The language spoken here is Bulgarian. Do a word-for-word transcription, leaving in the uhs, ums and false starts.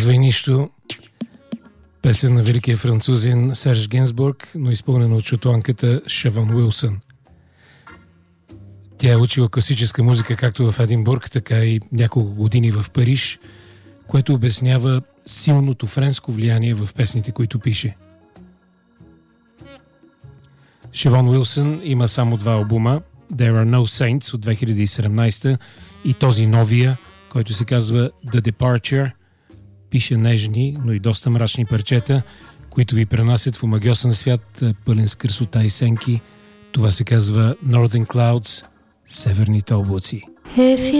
казва и нищо. Песен на великия французин Серж Генсбург, но изпълнена от шотландката Шевон Уилсън. Тя е учила класическа музика както в Единбург, така и няколко години в Париж, което обяснява силното френско влияние в песните, които пише. Шевон Уилсън има само два албума, There Are No Saints от две хиляди и седемнадесета и този новия, който се казва The Departure. Пише нежни, но и доста мрачни парчета, които ви пренасят в омагьосан свят, пълен с красота и сенки. Това се казва Northern Clouds, Северните облаци.